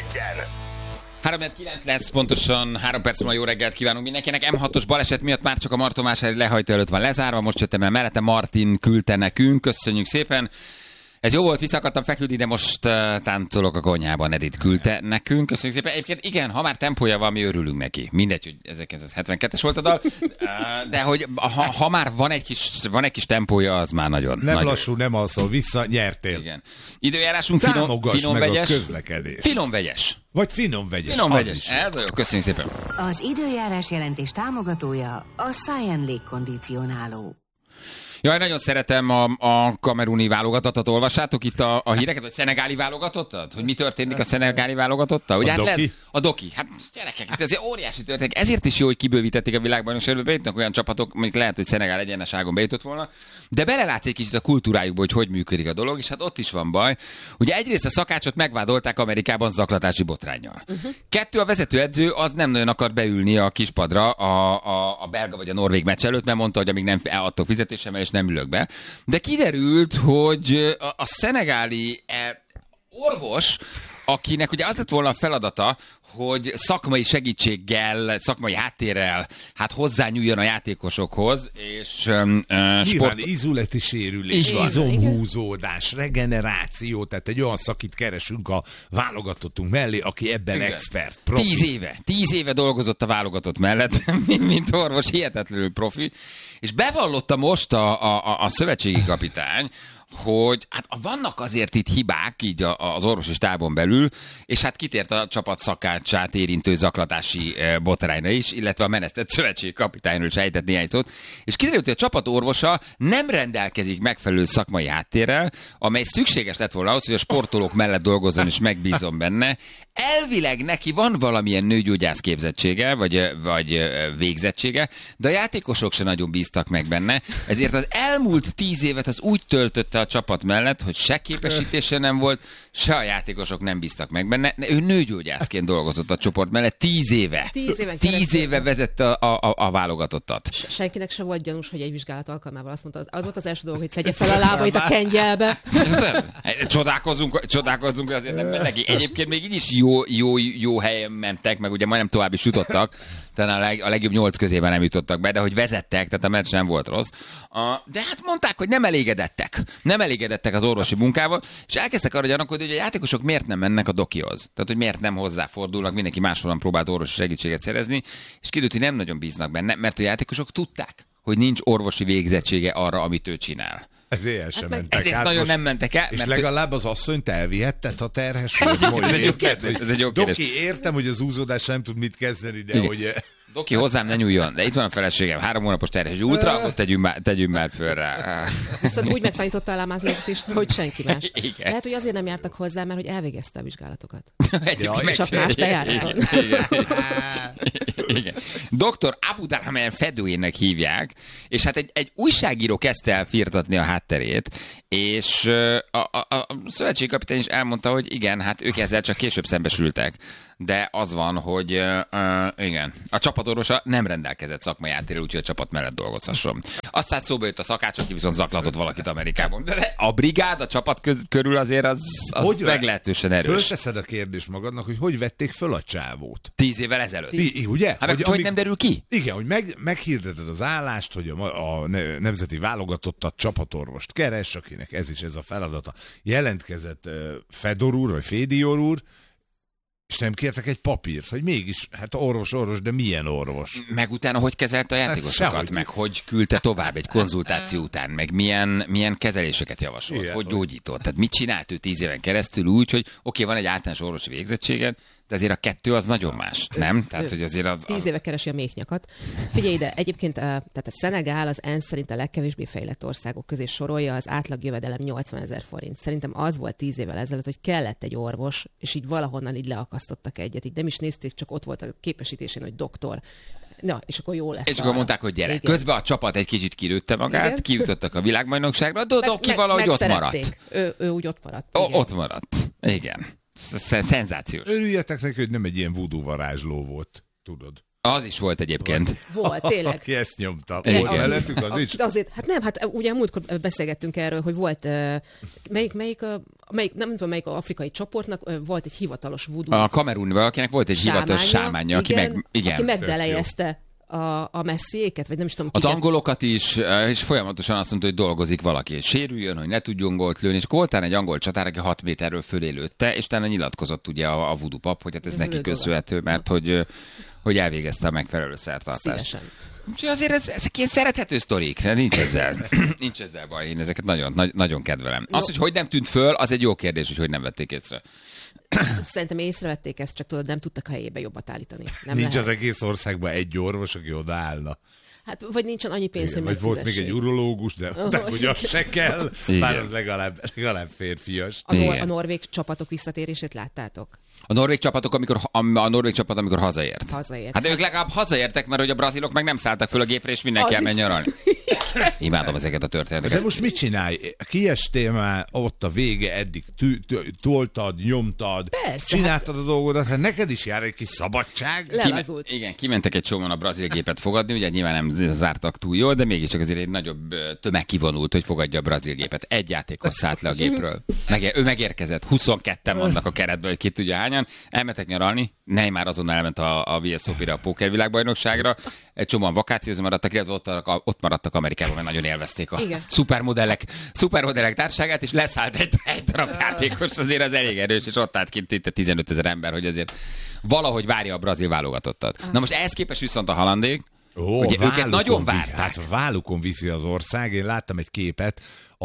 legyen! 3-9 lesz, pontosan 3 perc múlva jó reggelt kívánunk mindenkinek. M6-os baleset miatt már csak a Martonvásári lehajtó előtt van lezárva, most jöttem el mellette, Martin küldte nekünk, köszönjük szépen. Ez jó volt, vissza akartam feküdni, de most táncolok a konyhában, Edith küldte nekünk. Köszönjük szépen. Egyébként igen, ha már tempója van, mi örülünk neki. Mindegy, hogy 1972-es volt a dal, de hogy ha már van egy kis tempója, az már nagyon. Nem nagyon lassú, nem alszol, vissza, nyertél. Igen. Időjárásunk finom vegyes. Finom vegyes. Vagy finom vegyes. Finom vegyes. Ez jó, köszönjük szépen. Az időjárás jelentés támogatója a Science légkondicionáló. Jaj, nagyon szeretem a kameruni válogatottat. Olvassátok itt a híreket, vagy szenegáli válogatottat? Hogy mi történik a szenegáli válogatottal? A doki? A doki. Hát gyerekek, ez egy óriási történik. Ezért is jó, hogy kibővítették a világbajnokságot, bejutnak olyan csapatok, amik lehet, hogy Szenegál egyeneságon bejutott volna, de belelátsz egy kicsit a kultúrájukba, hogy működik a dolog, és hát ott is van baj. Ugye egyrészt a szakácsot megvádolták Amerikában zaklatási botránnyal. Kettő, a vezetőedző az nem nagyon akar beülni a kispadra a belga vagy a norvég meccs előtt, mert mondta, hogy amíg nem adtok fizetésemmel, és nem ülök be. De kiderült, hogy a szenegáli orvos, akinek ugye az lett volna a feladata, hogy szakmai segítséggel, szakmai háttérrel hozzányúljon a játékosokhoz, és nyilván izületi sérülés, izomhúzódás, regeneráció, tehát egy olyan szakit keresünk a válogatottunk mellé, aki ebben expert, profi. 10 éve dolgozott a válogatott mellett, mint orvos, hihetetlenül profi, és bevallotta most a szövetségi kapitány, hogy hát vannak azért itt hibák így az orvosi stábon belül, és hát kitért a csapat szakácsát érintő zaklatási botrányra is, illetve a menesztett szövetségi kapitányról is ejtett néhány szót, és kiderült, hogy a csapat orvosa nem rendelkezik megfelelő szakmai háttérrel, amely szükséges lett volna ahhoz, hogy a sportolók mellett dolgozzon, és megbízom benne. Elvileg neki van valamilyen nőgyógyász képzettsége, vagy végzettsége, de a játékosok se nagyon bíztak meg benne, ezért az elmúlt 10 évet az úgy töltötte a csapat mellett, hogy se képesítése nem volt, se a játékosok nem bíztak meg benne. Ő nőgyógyászként dolgozott a csoport mellett 10 éve. 10 éve vezette a válogatottat. Senkinek sem volt gyanús, hogy egy vizsgálat alkalmával azt mondta, az volt az első dolog, hogy tegye fel a lábait a kengyelbe. Csodálkozunk, hogy azért nem ment neki. Egyébként még így is jó helyen mentek, meg ugye majdnem tovább is jutottak, talán a legjobb 8 közében nem jutottak be, de hogy vezettek, tehát a meccs nem volt rossz. De hát mondták, hogy nem elégedettek az orvosi munkával, és elkezdtek arra gyanakodni, hogy a játékosok miért nem mennek a dokihoz. Tehát, hogy miért nem hozzáfordulnak, mindenki máshol próbált orvosi segítséget szerezni, és kiderült, hogy nem nagyon bíznak benne, mert a játékosok tudták, hogy nincs orvosi végzettsége arra, amit ő csinál. Ezért el sem mentek. Ezért nagyon nem mentek el. És legalább az asszonyt elvihetted, ha terhes vagy. Ez egy jó kérdés. Doki, értem, hogy az úzódás nem tud mit kezdeni, de igen. Hogy... Doki, hozzám ne nyúljon, de itt van a feleségem, 3 hónapos terhes, egy ultra, tegyünk már föl rá. Viszont úgy megtanította a lámázlót is, hogy senki más. Igen. Lehet, hogy azért nem jártak hozzá, mert hogy elvégezte a vizsgálatokat. Csak más bejáraton. Igen. Dr. Abudalhamer Fedouének hívják, és hát egy újságíró kezdte el firtatni a hátterét, és a szövetségi kapitány is elmondta, hogy igen, hát ők ezzel csak később szembesültek. De az van, hogy igen, a csapatorvosa nem rendelkezett szakmai háttérrel, úgyhogy a csapat mellett dolgozhasson. Aztán szóba jött a szakács, aki viszont zaklatott valakit Amerikában. De a brigád, a csapat körül azért az meglehetősen erős. Fölteszed a kérdést magadnak, hogy vették föl a csávót? 10 évvel ezelőtt. Ugye? Hát hogy nem derül ki? Igen, hogy meghirdeted az állást, hogy a nemzeti válogatottat csapatorvost keres, akinek ez a feladata. Jelentkezett Fedor úr, vagy Fédior úr, és nem kértek egy papírt, hogy mégis, hát orvos, de milyen orvos? Meg utána hogy kezelte a játékosokat, meg hogy küldte tovább egy konzultáció után, meg milyen kezeléseket javasolt, igen, hogy gyógyított. Tehát mit csinált ő 10 éven keresztül úgy, hogy oké, van egy általános orvosi végzettséged, de azért a 2 az nagyon más, nem? Tehát, hogy azért az... 10 éve keresi a méhnyakat. Figyelj ide, egyébként tehát a Szenegál az ENSZ szerint a legkevésbé fejlett országok közé sorolja, az átlagjövedelem 80 000 forint. Szerintem az volt 10 évvel ezelőtt, hogy kellett egy orvos, és így valahonnan így leakasztottak egyet. Így nem is nézték, csak ott volt a képesítésén, hogy doktor. Na, és akkor jó lesz. És akkor mondták, hogy gyere. Igen. Közben a csapat egy kicsit kilőtte magát, kijutottak a világbajnokságra, Doki valahogy ott maradt. Ő úgy ott maradt. Ott maradt. Igen. Szenzációs. Örüljetek neki, hogy nem egy ilyen voodoo varázsló volt, tudod. Az is volt egyébként. Volt, tényleg. Aki ezt nyomta. Igen. Volt mellettük az is? Azért, hát nem, hát ugye múltkor beszélgettünk erről, hogy volt, melyik nem tudom, melyik afrikai csoportnak volt egy hivatalos voodoo. A Kamerun valakinek volt egy hivatalos sámánja, aki aki megdelejezte a messziéket, vagy nem is tudom. Az angolokat is, és folyamatosan azt mondta, hogy dolgozik valaki, hogy sérüljön, hogy ne tudjon gólt lőni, és akkor voltál egy angol csatár, aki 6 méterről fölé lőtte, és utána nyilatkozott ugye a voodoo pap, hogy hát ez neki köszönhető, mert hogy elvégezte a megfelelő szertartást. Szívesen. Úgyhogy azért ezek ilyen szerethető sztorik, nincs ezzel baj, én ezeket nagyon kedvelem. Az, hogy nem tűnt föl, az egy jó kérdés, hogy nem vették észre. Szerintem észrevették ezt, csak tudod, nem tudtak a helyébe jobbat állítani. Nem Nincs lehet. az egész országban egy orvos, aki odaállna. Hát, vagy nincsen annyi pénz, hogy Vagy volt még egy urológus, de hogy az se kell, bár az legalább férfias. A norvég csapatok visszatérését láttátok? A norvég csapatok, amikor hazaért. Hát ők legalább hazaértek, mert hogy a brazilok meg nem szálltak föl a gépre, és mindenki elmegy nyaralni. Imádom ezeket a történeteket. De most mit csinálj? Kiestél már ott a vége, eddig toltad, nyomtad, persze, csináltad a dolgodat, hát neked is jár egy kis szabadság. Lelazult. Igen, kimentek egy csomóan a brazil gépet fogadni, ugye nyilván nem zártak túl jól, de mégiscsak azért egy nagyobb tömeg kivonult, hogy fogadja a brazil gépet. Egy játékos szállt le a gépről. Ő megérkezett, 22-en vannak a keretben, hogy ki tudja hányan. Elmentek nyaralni, Neymar azonnal elment a VSOP-ra, a pókervilágbajnokságra, egy csomóan vakációzni maradtak, illetve ott maradtak Amerikában, mert nagyon élvezték a szupermodellek társaságát, és leszállt egy darab játékos, azért az elég erős, és ott állt kint itt 15 000 ember, hogy azért valahogy várja a brazil válogatottat. Na most ehhez képest viszont a hollandék, ugye őket nagyon várták. Hát vállukon viszi az ország, én láttam egy képet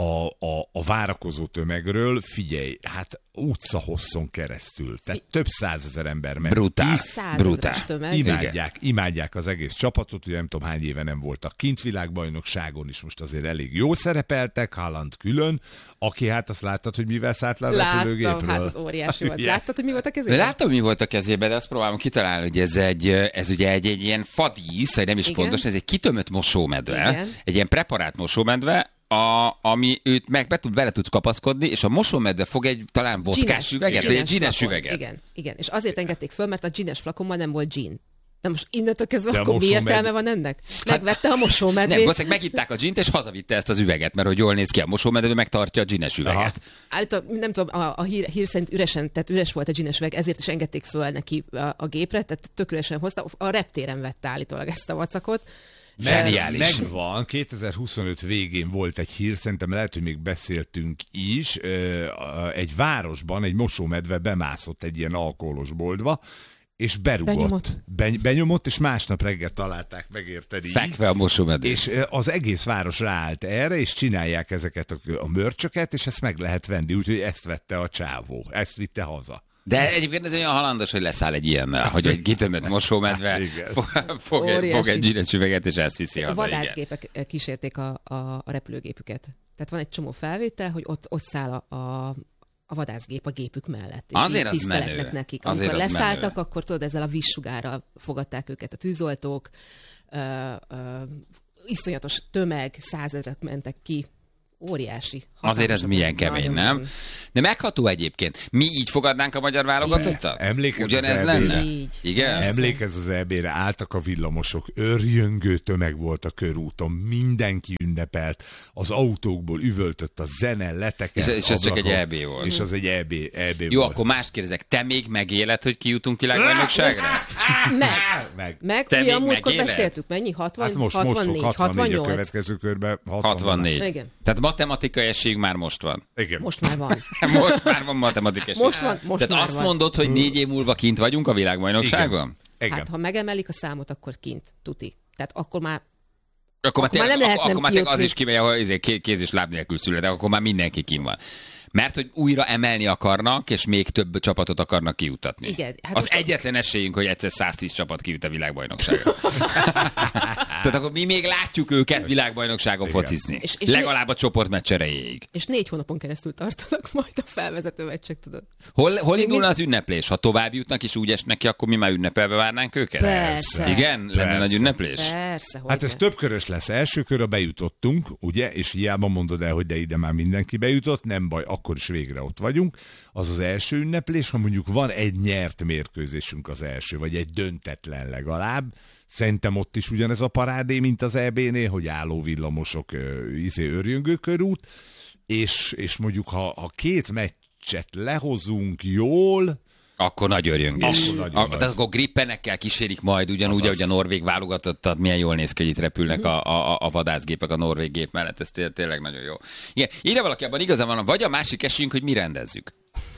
a várakozó tömegről, figyelj, hát utcahosszon keresztül, tehát több 100 000 ember ment. Brutál. Imádják az egész csapatot, ugye nem tudom hány éve nem voltak kint világbajnokságon is, most azért elég jó szerepeltek, Haaland külön, aki hát azt láttad, hogy mivel szállt le a repülőgépről. Láttam, hát az óriási volt. Láttad, hogy mi volt a kezében? Láttam, mi volt a kezében, de azt próbálom kitalálni, hogy ez ugye egy ilyen fadísz, vagy nem is pontos, ez egy kitömött mosómedve, egy ilyen preparált mosómedve, ami őt bele tudsz kapaszkodni, és a mosómedve fog egy talán vodkás üveget, vagy egy gines üveget. Igen, és azért engedték föl, mert a gines flakonban nem volt gin. Na most innentől kezdve akkor mi értelme van ennek? Megvette a mosómedvét. Nem, valószínűleg megitták a gint, és hazavitte ezt az üveget, mert hogy jól néz ki a mosómedve, megtartja a gines üveget. Állítólag, nem tudom, a hír szerint üres volt a gines üveg, ezért is engedték föl neki a gépre, tehát tök üresen hozta. A reptéren vette állítólag ezt a vacakot. Zseniális. Megvan, 2025 végén volt egy hír, szerintem lehet, hogy még beszéltünk is, egy városban egy mosómedve bemászott egy ilyen alkoholos boltba, és berugott. Benyomott, és másnap reggel találták meg, érted így. Fekve a mosómedve. És az egész város ráállt erre, és csinálják ezeket a mörcsöket, és ezt meg lehet venni, úgyhogy ezt vette a csávó, ezt vitte haza. De egyébként ez olyan halandos, hogy leszáll egy ilyennel, hogy egy kitömött mosómedve fog egy gines üveget, és ezt viszi haza. A vadászgépek kísérték a repülőgépüket. Tehát van egy csomó felvétel, hogy ott száll a vadászgép a gépük mellett. És azért az menő. Nekik. Amikor leszálltak, akkor tudod, ezzel a vízsugárral fogadták őket a tűzoltók, iszonyatos tömeg, 100 000 mentek ki. Óriási. Azért ez milyen kemény, nem? De megható egyébként. Mi így fogadnánk a magyar válogatottat? Ugyanez lenne? Igen? Emlékezz az EB-re, álltak a villamosok, örjöngő tömeg volt a körúton, mindenki ünnepelt, az autókból üvöltött a zene, letekelt. És ez csak egy EB volt. És az egy EB jó, volt. akkor mást kérdezek, te még megéled, hogy kijutunk világbajnokságra? Meg. Mi a múltkor beszéltük, mennyi? 60? Hát most 64 a következő körben. 64. Igen. Tehát matematikai esélyünk már most van. Igen. Most már van. Most már van matematikai esély. Tehát azt mondod, hogy 4 év múlva kint vagyunk a világbajnokságon? Igen. Hát, ha megemelik a számot, akkor kint. Tuti. Tehát akkor már akkor nem lehet akkor nem már kijutni. az is kimegy, ahol kéz és láb nélkül születek, akkor már mindenki kint van. Mert hogy újra emelni akarnak, és még több csapatot akarnak kijutatni. Igen. Hát az egyetlen esélyünk, hogy egyszer 110 csapat kijut a világbajnokságra. Tehát akkor mi még látjuk őket világbajnokságon focizni. És legalább a csoportmeccs erejéig. És 4 hónapon keresztül tartanak majd a felvezető meccsek, tudod. Hol indulna az ünneplés? Ha tovább jutnak és úgy esnek ki, akkor mi már ünnepelve várnánk őket? Persze. Igen? Lenne nagy ünneplés? Persze, hogy Hát ez többkörös lesz. Első körre bejutottunk, ugye, és hiába mondod el, hogy de ide már mindenki bejutott, nem baj, akkor is végre ott vagyunk. Az az első ünneplés, ha mondjuk van egy nyert mérkőzésünk az első, vagy egy döntetlen legalább, szerintem ott is ugyanez a parádé, mint az EB-nél, hogy álló villamosok, őrjöngőkörút, és mondjuk ha két meccset lehozunk jól, akkor nagy örjöngés. Akkor grippenekkel kísérik majd, ugyanúgy, ahogy a norvég válogatottat, milyen jól néz ki, hogy itt repülnek a vadászgépek a norvég gép mellett, ez tényleg nagyon jó. Igen, írja valaki, abban igazán van, vagy a másik esélyünk, hogy mi rendezzük.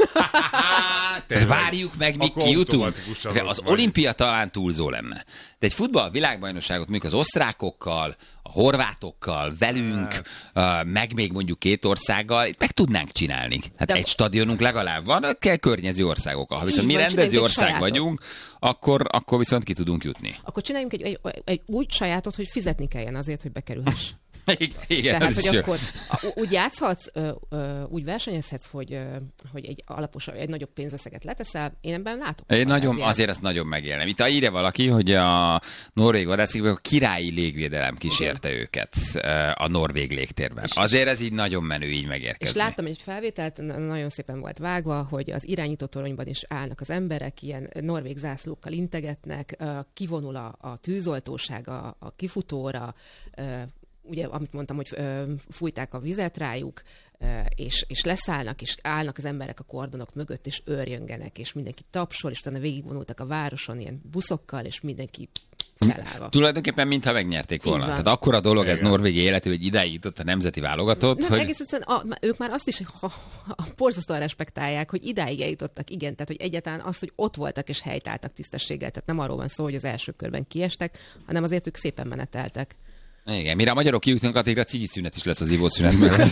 Várjuk meg, míg kijutunk. Az olimpia talán túlzó lenne. De egy futball világbajnokságot mondjuk az osztrákokkal, a horvátokkal, velünk, meg még mondjuk két országgal, meg tudnánk csinálni. Hát egy stadionunk legalább van, kell környező országokkal. Ha viszont mi rendező ország vagyunk, akkor viszont ki tudunk jutni. Akkor csináljunk egy úgy sajátot, hogy fizetni kelljen azért, hogy bekerülhess. Igen, tehát, hogy akkor úgy játszhatsz, úgy versenyezhetsz, hogy egy nagyobb pénzösszeget leteszel, én ebben látok. Azért ezt nagyon megélem. Itt írja valaki, hogy a norvég vadászikban a királyi légvédelem kísérte őket a norvég légtérben. Azért ez így nagyon menő így megérkezni. És láttam egy felvételt, nagyon szépen volt vágva, hogy az irányító toronyban is állnak az emberek, ilyen norvég zászlókkal integetnek, kivonul a tűzoltóság a kifutóra, ugye, amit mondtam, hogy fújták a vizet rájuk, és leszállnak, és állnak az emberek a kordonok mögött, és őrjöngenek, és mindenki tapsol, és utána végigvonultak a városon ilyen buszokkal, és mindenki felállva. Tulajdonképpen mintha megnyerték volna. Tehát akkora dolog ez Norvégia életű, hogy idáig jutott a nemzeti válogatott. Nem, hogy... egész egyszerűen ők már azt is borzasztóan respektálják, hogy idáig eljutottak, igen, tehát hogy egyáltalán az, hogy ott voltak és helytáltak tisztességgel, tehát nem arról van szó, hogy az első körben kiestek, hanem azért ők szépen meneteltek. Igen, mire a magyarok kijutnak, addigra a cigiszünet is lesz az ivószünetben.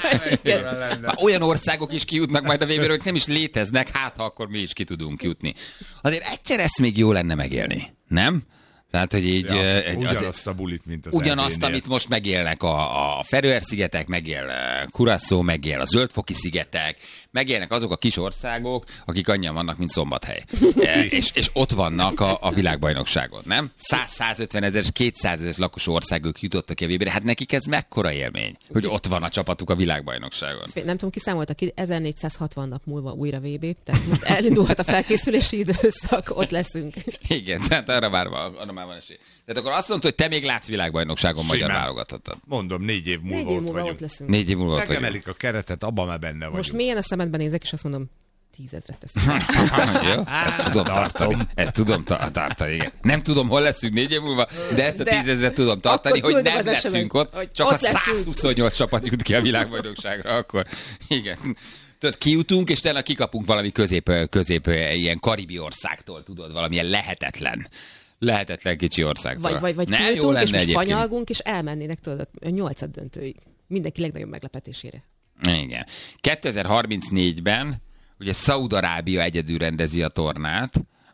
Olyan országok is kijutnak majd a VB-ről, hogy nem is léteznek, hát ha akkor mi is ki tudunk jutni. Azért egyszer ezt még jó lenne megélni, nem? Tehát, hogy így... ugyanazt a bulit, mint az ugyanazt, amit most megélnek a Feröer-szigetek, megél Curaçao, megél a Zöldfoki-szigetek, megélnek azok a kis országok, akik annyian vannak, mint Szombathely. és ott vannak a világbajnokságon, nem? 100-150 ezer és 200 ezer lakosú országok jutottak jövőre. Hát nekik ez mekkora élmény, hogy ott van a csapatuk a világbajnokságon. Nem tudom, ki számolta ki, 1460 nap múlva újra VB, tehát most elindulhat a felkészülési időszak, ott leszünk. Igen, tehát arra már van esély. Tehát akkor azt mondta, hogy te még látsz világbajnokságon magyar válogatottat. Mondom, 4 év múlva ott leszünk. 4 év múlva ott vagyunk. Megemelik a keretet, abban már benne vagyunk. Most mélyen a szemedbe nézek, és azt mondom, 10 000 teszem. Jó, ezt tudom tartani. Ezt tudom tartani, igen. Nem tudom, hol leszünk 4 év múlva, de ezt a 10 000 tudom tartani, hogy nem leszünk ott, csak a 128 csapat jut ki a világbajnokságra, akkor igen. Tudod, kijutunk, és tényleg kikapunk valami közép ilyen karibi országtól, tudod, valamilyen lehetetlen kicsi országtól. Vagy kijutunk, és most fanyalgunk, és elmennének, tudod, a 8. döntőig. Mindenki legnagyobb meglepetésére. Igen. 2034-ben ugye Szaúd-Arábia egyedül rendezi a tornát,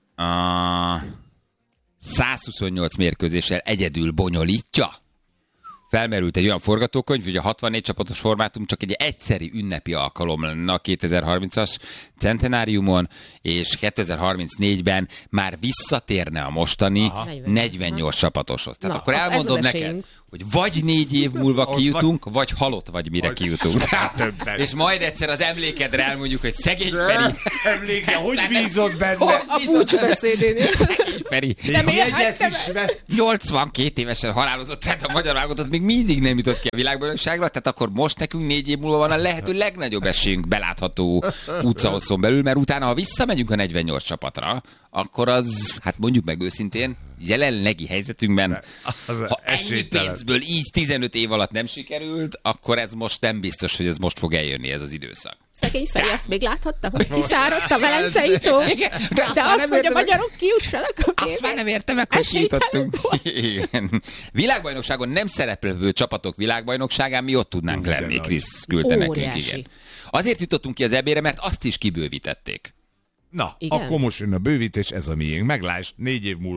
128 mérkőzéssel egyedül bonyolítja. Felmerült egy olyan forgatókönyv, hogy a 64 csapatos formátum csak egy egyszeri ünnepi alkalom lenne a 2030-as centenáriumon, és 2034-ben már visszatérne a mostani 48 csapatoshoz. Tehát akkor elmondom neked, hogy vagy 4 év múlva kijutunk, vagy halott vagy mire kijutunk. És majd egyszer az emlékedre elmondjuk, hogy szegény Feri. Emléke, hogy bízott benne? A búcsúbeszédénél. Szegény Feri. Nem érhettem. 82 évesen halálozott, tehát a magyar válogatott még mindig nem jutott ki a világbajnokságra, tehát akkor most nekünk 4 év múlva van a lehető legnagyobb esélyünk belátható utcahosszon belül, mert utána, ha visszamegyünk a 48 csapatra, akkor az, hát mondjuk meg őszintén, jelenlegi helyzetünkben, ha ennyi pénzből így 15 év alatt nem sikerült, akkor ez most nem biztos, hogy ez most fog eljönni ez az időszak. Szegény Feri azt még láthatta, hogy kiszáradt a Velencei tó, de azt, hogy a magyarok kijussanak a képbe. Azt már nem értem meg, hogy kijutottunk. Világbajnokságon nem szereplő csapatok világbajnokságán mi ott tudnánk lenni, Krisz küldte nekünk. Igen. Azért jutottunk ki az EB-re, mert azt is kibővítették. Na, igen? Akkor most jön a bővítés, ez a miénk. Meglásd, 4 év múlva.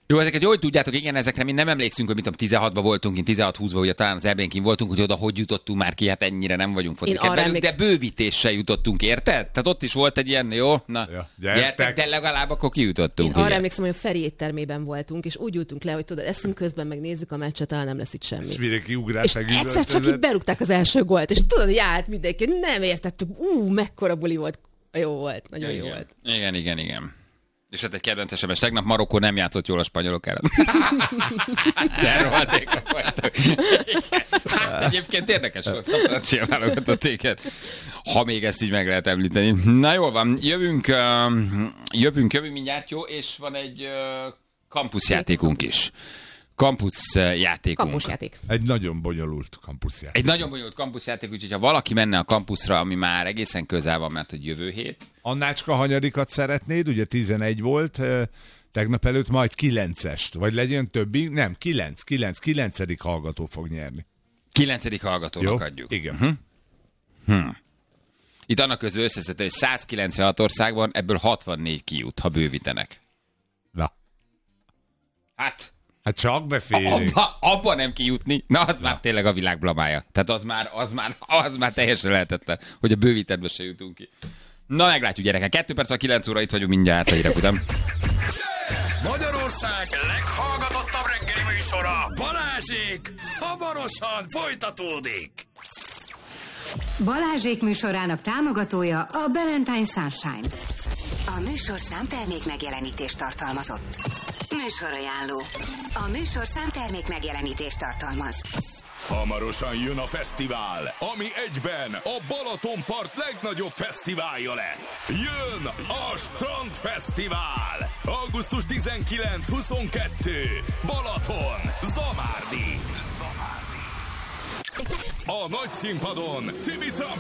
Jó, ezeket jól tudjátok, igen, ezekre mi nem emlékszünk, hogy 16-ban voltunk, 16-20-ban, ugye talán az EB-n voltunk, hogy oda hogy jutottunk már ki, hát ennyire nem vagyunk focikedvelők, de bővítéssel jutottunk, érted? Tehát ott is volt egy ilyen, jó, na, gyertek, de legalább akkor kijutottunk. Én arra emlékszem, hogy a Feri éttermében voltunk, és úgy ültünk le, hogy tudod, eszünk közben megnézzük a meccset, talán nem lesz itt semmi. És mindenki ugrás, és egyszer csak így berúgták az első gólt, és tudod, hogy állt mindenki, nem értettük, mekkora buli volt. Jó volt, nagyon jó volt. Igen. És hát egy kedvenc SMS, tegnap Marokkó nem játszott jól a spanyolok ellen. De rohadékok voltak. Hát egyébként érdekes volt a francia válogatott éket, ha még ezt így meg lehet említeni. Na jól van, jövünk mindjárt, jó, és van egy kampuszjátékunk is. Kampuszjátékunk. Kampusjáték. Egy nagyon bonyolult kampuszjáték. Egy nagyon bonyolult kampuszjáték, úgyhogy ha valaki menne a kampuszra, ami már egészen közel van, mert hogy jövő hét. Annácska, hanyadikat szeretnéd? Ugye 11 volt tegnap előtt, majd 9-est. Vagy legyen többi? Nem, 9. hallgató fog nyerni. 9. hallgatónak adjuk. Igen. Itt annak közül összeszedte, hogy 196 országban, ebből 64 kijut, ha bővítenek. Na. Hát csak beférjük. Abba nem kijutni, na az már tényleg a világ blamája. Tehát az már teljesen lehetetlen, hogy a bővítetbe se jutunk ki. Na meglátjuk, gyerekek. 2 perc a 9 óra, itt vagyunk mindjárt a hírek után. Magyarország leghallgatottabb reggeli műsora, Balázsék, hamarosan folytatódik. Balázsék műsorának támogatója a Valentine Sunshine. A műsorszám termék megjelenítést tartalmazott. Műsorajánló. A műsorszám termék megjelenítést tartalmaz. Hamarosan jön a fesztivál, ami egyben a Balatonpart legnagyobb fesztiválja lett. Jön a Strandfesztivál! Augusztus 19-22. Balaton, Zamárdi. A nagy színpadon Tibi Trump